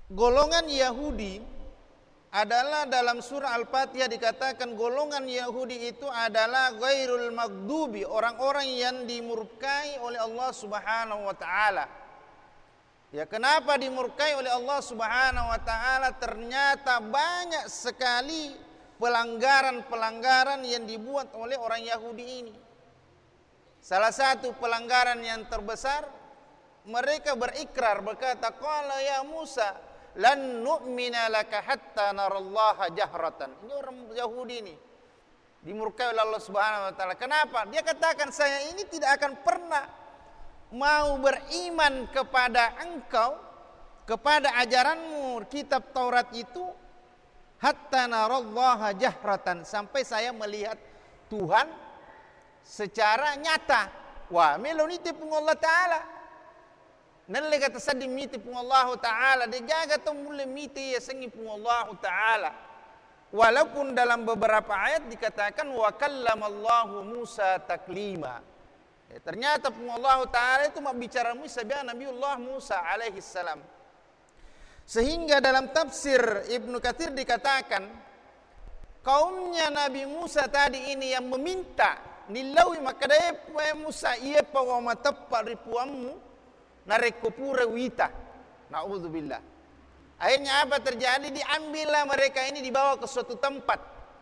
golongan Yahudi adalah dalam surah Al-Fatihah dikatakan golongan Yahudi itu adalah ghairul maghdubi, orang-orang yang dimurkai oleh Allah Subhanahu wa taala. Ya, kenapa dimurkai oleh Allah Subhanahu wa taala? Ternyata banyak sekali pelanggaran-pelanggaran yang dibuat oleh orang Yahudi ini. Salah satu pelanggaran yang terbesar, mereka berikrar berkata, qala ya Musa lan nu'mina laka hatta narallaha jahratan. Ini orang Yahudi ini dimurkai oleh Allah Subhanahu wa taala. Kenapa? Dia katakan, saya ini tidak akan pernah mau beriman kepada engkau, kepada ajaranmu kitab Taurat itu, hatta narallaha jahratan, sampai saya melihat Tuhan secara nyata. Wah, meloni tepung Allah taala. Nalle kata sadi miti pung Allah taala, dia jaga tu mulai miti ya sengi pung Allah taala. Walaupun dalam beberapa ayat dikatakan wa kallamallahu Musa taklima. Ya, ternyata pung Allah taala itu bicara Musa biar Nabiullah Musa alaihi salam. Sehingga dalam tafsir Ibnu Katsir dikatakan kaumnya Nabi Musa tadi ini yang meminta nilawi maka daya Musa ia pawa matappa ripuammu narekopura wita. Na'udzubillah. Akhirnya apa terjadi? Diambillah mereka ini dibawa ke suatu tempat.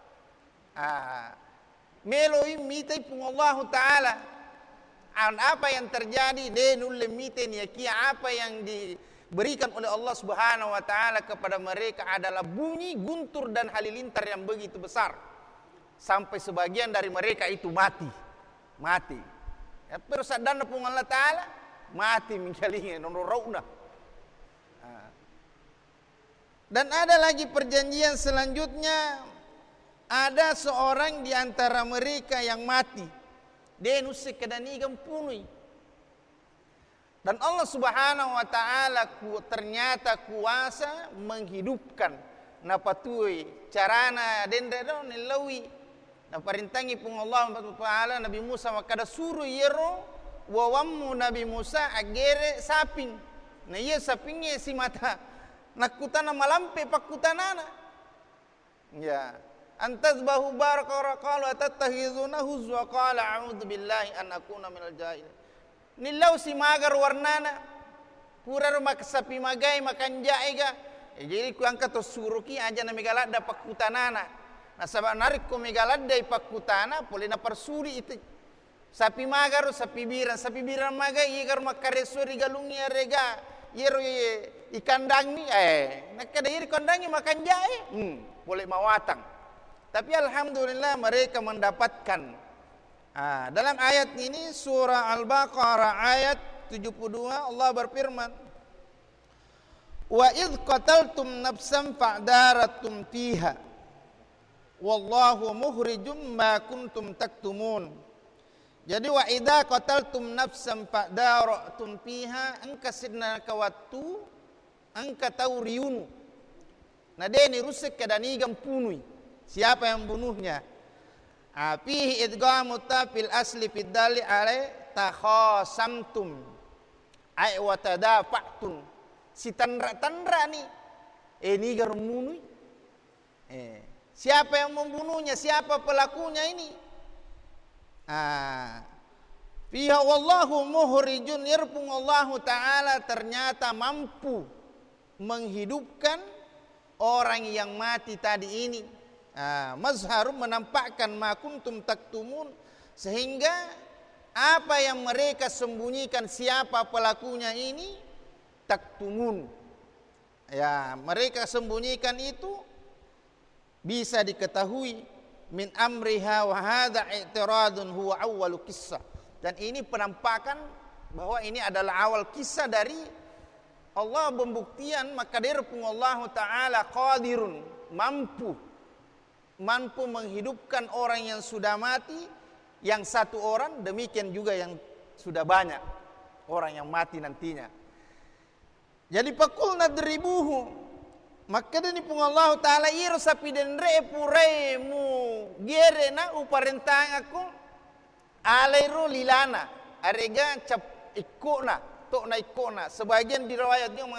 Meloi mitai pung Allah taala. Apa yang terjadi? Denul mitai ni kia apa yang diberikan oleh Allah Subhanahu wa taala kepada mereka adalah bunyi guntur dan halilintar yang begitu besar. Sampai sebagian dari mereka itu mati. Ya, terus dan pung Allah taala mati mengkalingi nonorouna. Dan ada lagi perjanjian selanjutnya, ada seorang di antara mereka yang mati. Dia nusik kedanigan punui. Dan Allah Subhanahu wa taala ternyata kuasa menghidupkan napatui carana dendra nilawi. Naparintangi pung Allah taala Nabi Musa makada suruh yero wawammu Nabi Musa agere saping. Na iya sapingnya si mata nakutana malampe pakutanana. Ya, antazbahu baraka qalu atattahizunahu wa qala a'udzu billahi an akuna minal jahilin. Nilau si magar warnana purar mak sapi magai makan jaiga. Jadi ku angkat to suruki aja na megalada pakutanana. Na sabab narik ko megalada pakutana boleh na persuri itu. Sapi magar sapi biran magai igar makaresuri galungi rega yero ikandang ni nakada iri kandangi makan jae boleh mawatang. Tapi alhamdulillah mereka mendapatkan. Dalam ayat ini surah Al-Baqarah ayat 72 Allah berfirman, wa idh qataltum nafsan fa'daratum fiha wallahu mukhrijum ma kuntum taktumun. Jadi wa idza qataltum nafsan fa'daratum fiha angka sidna kawatu angka tauriunu. Nah deni rusik kadanigan punui. Siapa yang bunuhnya? Fihi idghamu ta fil asli fid dali alai takhasamtum ay wa tadafa'tum. Si tandra ni ini garmunui. Siapa yang membunuhnya? Siapa pelakunya ini? Fiha wallahu muhrijun, yarpung Allah taala ternyata mampu menghidupkan orang yang mati tadi ini. Mazharum menampakkan ma kuntum taktumun, sehingga apa yang mereka sembunyikan siapa pelakunya ini taktumun. Ya, mereka sembunyikan itu bisa diketahui min amriha wa hadza i'tiradun huwa awwalu kisah. Dan ini penampakan bahwa ini adalah awal kisah dari Allah pembuktian maka dirpung Allah taala qadirun, mampu menghidupkan orang yang sudah mati, yang satu orang, demikian juga yang sudah banyak orang yang mati nantinya. Jadi pakul nadribuhu, maka dini pung Allah taala iro sapi den re puremu gere na uparentang aku alairu lilana arega cap ikona tok na ikona. Sebagian di riwayat yang